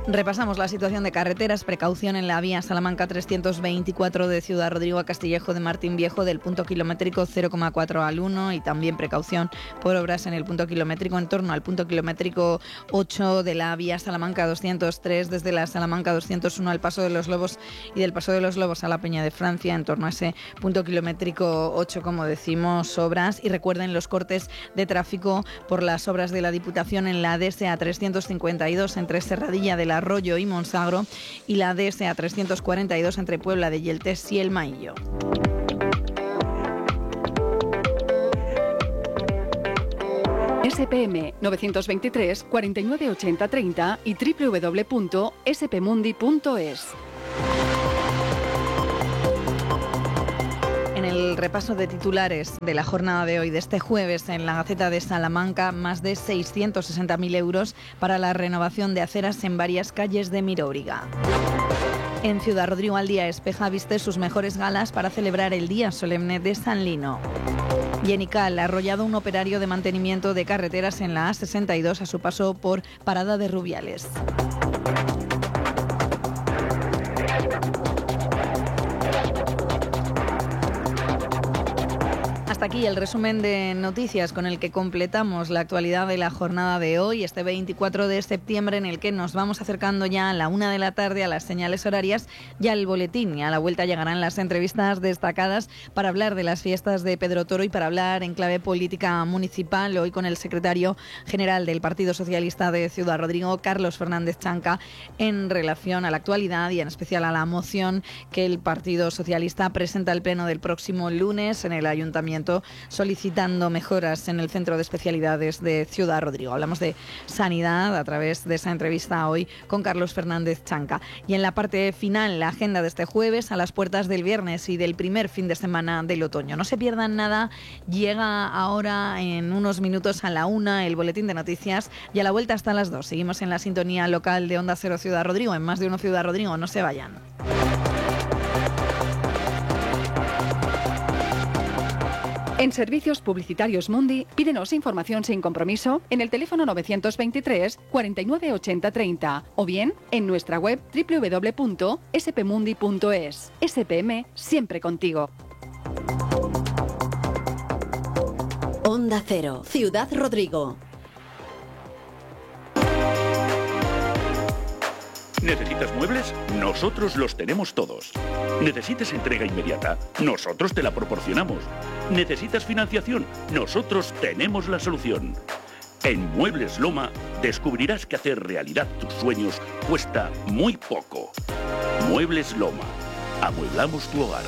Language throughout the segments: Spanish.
Repasamos la situación de carreteras. Precaución en la vía Salamanca 324 de Ciudad Rodrigo a Castillejo de Martín Viejo del punto kilométrico 0,4 al 1, y también precaución por obras en el punto kilométrico en torno al punto kilométrico 8 de la vía Salamanca 203 desde la Salamanca 201 al Paso de los Lobos y del Paso de los Lobos a la Peña de Francia en torno a ese punto kilométrico 8, como decimos, obras. Y recuerden los cortes de tráfico por las obras de la Diputación en la DSA 352 entre Serradilla del Arroyo y Monsagro y la DSA 342 entre Puebla de Yeltes y El Maillo. SPM 923 49 80 30 y www.spmundi.es. En el repaso de titulares de la jornada de hoy, de este jueves, en la Gaceta de Salamanca, más de 660.000 euros para la renovación de aceras en varias calles de Miróbriga. En Ciudad Rodrigo al día, Espeja viste sus mejores galas para celebrar el Día Solemne de San Lino. Y en Ical, arrollado un operario de mantenimiento de carreteras en la A62 a su paso por Parada de Rubiales. Hasta aquí el resumen de noticias con el que completamos la actualidad de la jornada de hoy, este 24 de septiembre, en el que nos vamos acercando ya a la 1 de la tarde a las señales horarias y al boletín. Y a la vuelta llegarán las entrevistas destacadas para hablar de las fiestas de Pedro Toro y para hablar en clave política municipal, hoy con el secretario general del Partido Socialista de Ciudad Rodrigo, Carlos Fernández Chanca, en relación a la actualidad y en especial a la moción que el Partido Socialista presenta al Pleno del próximo lunes en el Ayuntamiento, solicitando mejoras en el Centro de Especialidades de Ciudad Rodrigo. Hablamos de sanidad a través de esa entrevista hoy con Carlos Fernández Chanca. Y en la parte final, la agenda de este jueves, a las puertas del viernes y del primer fin de semana del otoño. No se pierdan nada, llega ahora en unos minutos a la 1 el boletín de noticias y a la vuelta hasta las 2. Seguimos en la sintonía local de Onda Cero Ciudad Rodrigo, en Más de Uno Ciudad Rodrigo. No se vayan. En Servicios Publicitarios Mundi, pídenos información sin compromiso en el teléfono 923 49 80 30 o bien en nuestra web www.spmundi.es. SPM, siempre contigo. Onda Cero, Ciudad Rodrigo. ¿Necesitas muebles? Nosotros los tenemos todos. ¿Necesitas entrega inmediata? Nosotros te la proporcionamos. ¿Necesitas financiación? Nosotros tenemos la solución. En Muebles Loma descubrirás que hacer realidad tus sueños cuesta muy poco. Muebles Loma. Amueblamos tu hogar.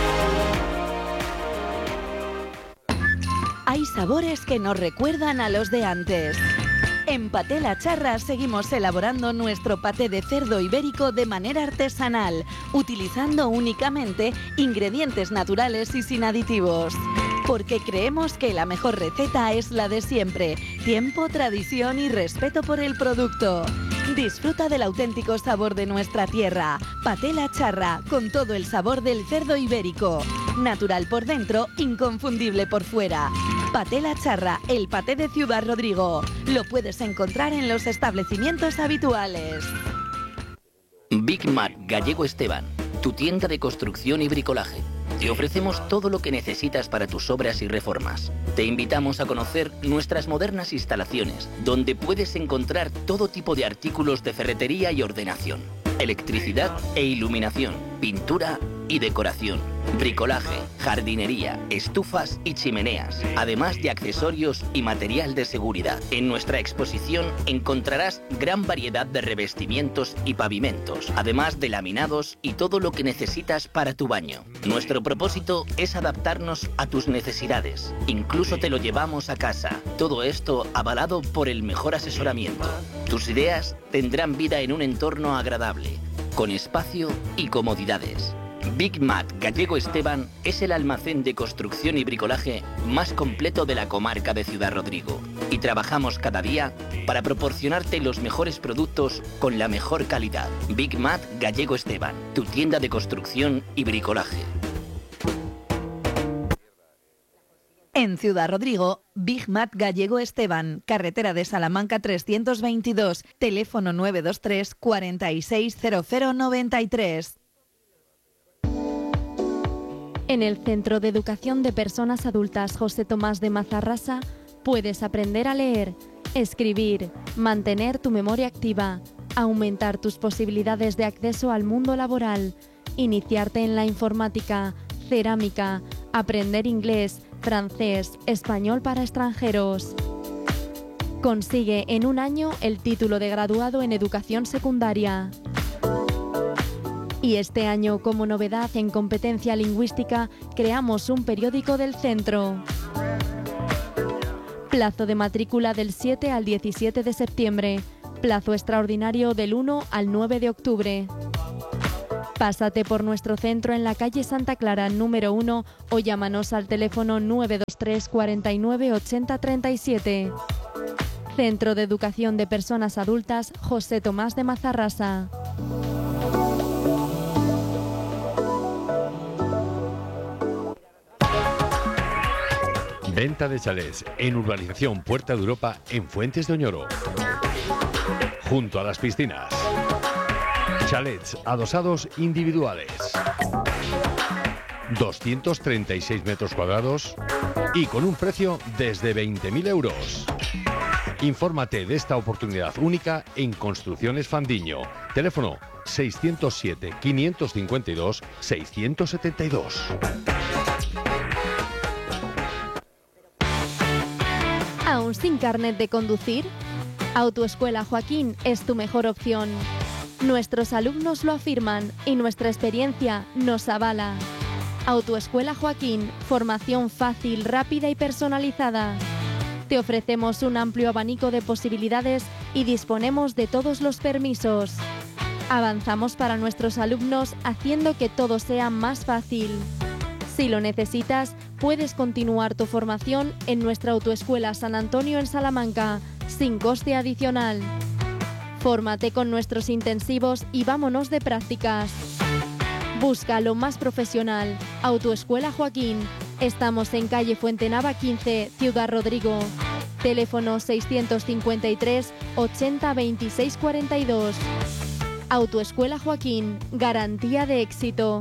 Hay sabores que nos recuerdan a los de antes. En Paté La Charra seguimos elaborando nuestro paté de cerdo ibérico de manera artesanal, utilizando únicamente ingredientes naturales y sin aditivos. Porque creemos que la mejor receta es la de siempre: tiempo, tradición y respeto por el producto. Disfruta del auténtico sabor de nuestra tierra. Paté La Charra, con todo el sabor del cerdo ibérico. Natural por dentro, inconfundible por fuera. Paté La Charra, el paté de Ciudad Rodrigo. Lo puedes encontrar en los establecimientos habituales. Big Mat Gallego Esteban, tu tienda de construcción y bricolaje. Te ofrecemos todo lo que necesitas para tus obras y reformas. Te invitamos a conocer nuestras modernas instalaciones, donde puedes encontrar todo tipo de artículos de ferretería y ordenación, electricidad e iluminación, pintura y decoración, bricolaje, jardinería, estufas y chimeneas, además de accesorios y material de seguridad. En nuestra exposición encontrarás gran variedad de revestimientos y pavimentos, además de laminados y todo lo que necesitas para tu baño. Nuestro propósito es adaptarnos a tus necesidades. Incluso te lo llevamos a casa. Todo esto avalado por el mejor asesoramiento. Tus ideas tendrán vida en un entorno agradable, con espacio y comodidades. Big Mat Gallego Esteban es el almacén de construcción y bricolaje más completo de la comarca de Ciudad Rodrigo. Y trabajamos cada día para proporcionarte los mejores productos con la mejor calidad. Big Mat Gallego Esteban, tu tienda de construcción y bricolaje. En Ciudad Rodrigo, Big Mac Gallego Esteban, carretera de Salamanca 322, teléfono 923 460093. En el Centro de Educación de Personas Adultas José Tomás de Mazarrasa puedes aprender a leer, escribir, mantener tu memoria activa, aumentar tus posibilidades de acceso al mundo laboral, iniciarte en la informática, cerámica, aprender inglés, francés, español para extranjeros. Consigue en un año el título de graduado en educación secundaria. Y este año, como novedad en competencia lingüística, creamos un periódico del centro. Plazo de matrícula del 7 al 17 de septiembre. Plazo extraordinario del 1 al 9 de octubre. Pásate por nuestro centro en la calle Santa Clara, número 1, o llámanos al teléfono 923 49 80 37. Centro de Educación de Personas Adultas José Tomás de Mazarrasa. Venta de chalés en Urbanización Puerta de Europa en Fuentes de Oñoro. Junto a las piscinas. Chalets adosados individuales. 236 metros cuadrados y con un precio desde 20.000 euros. Infórmate de esta oportunidad única en Construcciones Fandiño. Teléfono 607 552 672. ¿Aún sin carnet de conducir? Autoescuela Joaquín es tu mejor opción. Nuestros alumnos lo afirman y nuestra experiencia nos avala. Autoescuela Joaquín, formación fácil, rápida y personalizada. Te ofrecemos un amplio abanico de posibilidades y disponemos de todos los permisos. Avanzamos para nuestros alumnos haciendo que todo sea más fácil. Si lo necesitas, puedes continuar tu formación en nuestra Autoescuela San Antonio en Salamanca, sin coste adicional. Fórmate con nuestros intensivos y vámonos de prácticas. Busca lo más profesional. Autoescuela Joaquín. Estamos en calle Fuentenava 15, Ciudad Rodrigo. Teléfono 653 80 26 42. Autoescuela Joaquín. Garantía de éxito.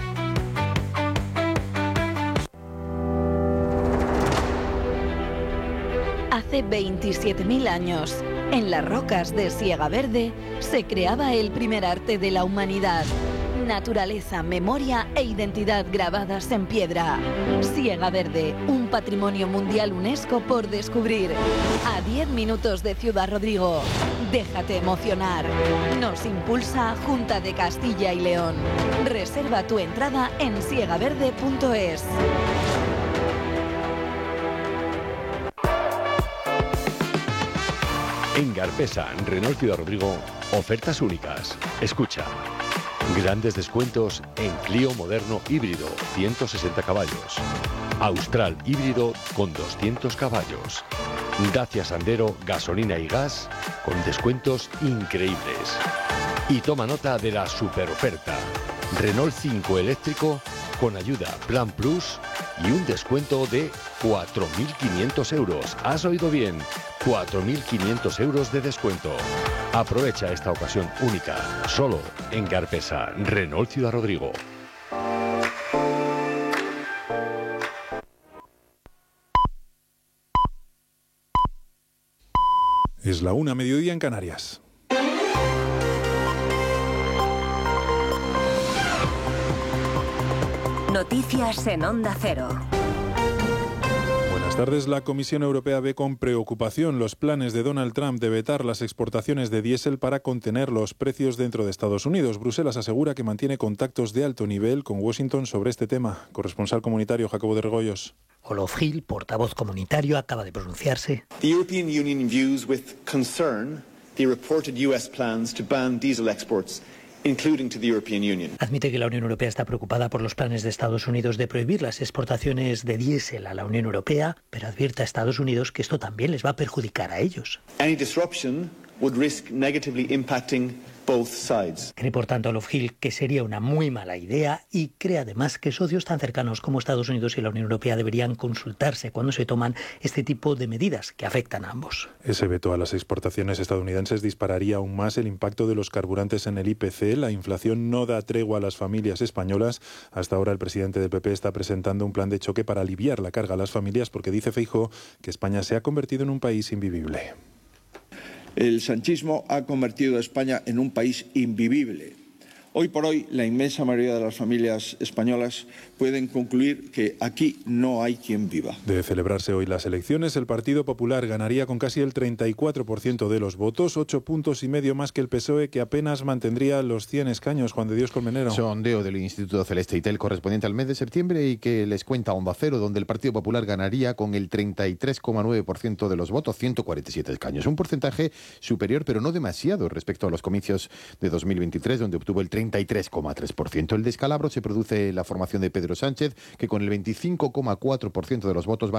Hace 27.000 años, en las rocas de Siega Verde, se creaba el primer arte de la humanidad. Naturaleza, memoria e identidad grabadas en piedra. Siega Verde, un patrimonio mundial UNESCO por descubrir. A 10 minutos de Ciudad Rodrigo. Déjate emocionar. Nos impulsa Junta de Castilla y León. Reserva tu entrada en siegaverde.es. En Garpesa, Renault Ciudad Rodrigo, ofertas únicas. Escucha. Grandes descuentos en Clio moderno híbrido, 160 caballos. Austral híbrido con 200 caballos. Dacia Sandero, gasolina y gas, con descuentos increíbles. Y toma nota de la super oferta. Renault 5 eléctrico con ayuda Plan Plus y un descuento de 4.500 euros. ¿Has oído bien? 4.500 euros de descuento. Aprovecha esta ocasión única, solo en Garpesa, Renault Ciudad Rodrigo. Es la 1:00 mediodía en Canarias. Noticias en Onda Cero. Buenas tardes. La Comisión Europea ve con preocupación los planes de Donald Trump de vetar las exportaciones de diésel para contener los precios dentro de Estados Unidos. Bruselas asegura que mantiene contactos de alto nivel con Washington sobre este tema. Corresponsal comunitario Jacobo de Regoyos. Olof Hill, portavoz comunitario, acaba de pronunciarse. The European Union views with concern the reported US plans to ban diesel exports, including to the European Union. Admite que la Unión Europea está preocupada por los planes de Estados Unidos de prohibir las exportaciones de diésel a la Unión Europea, pero advierte a Estados Unidos que esto también les va a perjudicar a ellos. Any disruption would risk negatively impacting both sides. Cree, por tanto, Love Hill que sería una muy mala idea y cree además que socios tan cercanos como Estados Unidos y la Unión Europea deberían consultarse cuando se toman este tipo de medidas que afectan a ambos. Ese veto a las exportaciones estadounidenses dispararía aún más el impacto de los carburantes en el IPC. La inflación no da tregua a las familias españolas. Hasta ahora el presidente del PP está presentando un plan de choque para aliviar la carga a las familias porque dice Feijóo que España se ha convertido en un país invivible. El sanchismo ha convertido a España en un país invivible. Hoy por hoy, la inmensa mayoría de las familias españolas pueden concluir que aquí no hay quien viva. De celebrarse hoy las elecciones, el Partido Popular ganaría con casi el 34% de los votos, 8,5 puntos más que el PSOE, que apenas mantendría los 100 escaños. Juan de Dios Colmenero. Sondeo del Instituto Celeste y Tel correspondiente al mes de septiembre y que les cuenta Onda Cero, donde el Partido Popular ganaría con el 33,9% de los votos, 147 escaños. Un porcentaje superior, pero no demasiado, respecto a los comicios de 2023, donde obtuvo el 33,3%. El descalabro se produce en la formación de Pedro Sánchez, que con el 25,4% de los votos